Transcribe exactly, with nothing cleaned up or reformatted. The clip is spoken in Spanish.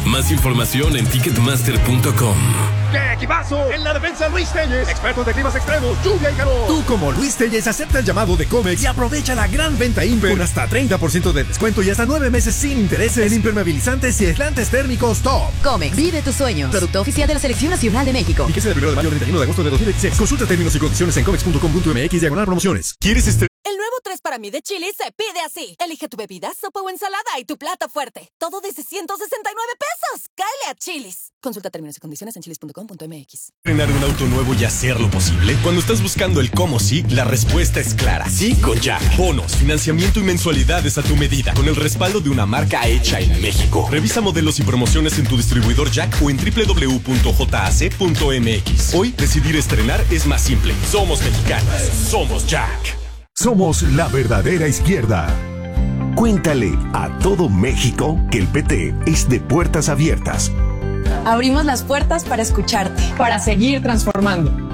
Más información en ticketmaster punto com. ¡Qué equipazo! En la defensa, Luis Telles, experto de climas extremos, lluvia y calor. Tú, como Luis Telles, acepta el llamado de Comex y aprovecha la gran venta Imper con hasta treinta por ciento de descuento y hasta nueve meses sin intereses en impermeabilizantes y aislantes térmicos top. Comex, vive tus sueños. Producto oficial de la Selección Nacional de México. Fíjese del primero de mayo al treinta y uno de agosto de dos mil dieciséis. Consulta términos y condiciones en comex punto com punto m x diagonal promociones. ¿Quieres estrenar? El nuevo tres para mí de Chili's se pide así. Elige tu bebida, sopa o ensalada y tu plato fuerte. Todo desde ciento sesenta y nueve pesos. ¡Cáele a Chili's! Consulta términos y condiciones en chilis punto com punto m x. ¿Estrenar un auto nuevo y hacerlo posible? Cuando estás buscando el cómo sí, la respuesta es clara. Sí con Jack. Bonos, financiamiento y mensualidades a tu medida. Con el respaldo de una marca hecha en México. Revisa modelos y promociones en tu distribuidor Jack o en doble u doble u doble u punto j a c punto m x. Hoy, decidir estrenar es más simple. Somos mexicanos. Somos Jack. Somos la verdadera izquierda. Cuéntale a todo México que el P T es de puertas abiertas. Abrimos las puertas para escucharte, para seguir transformando.